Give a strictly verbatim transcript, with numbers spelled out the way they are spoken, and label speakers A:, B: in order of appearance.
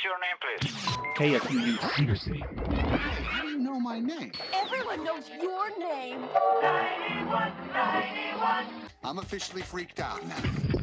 A: your name, please?
B: K S U U Cedar City.
C: How do you know my name?
D: Everyone knows your name.
C: I'm officially freaked out now.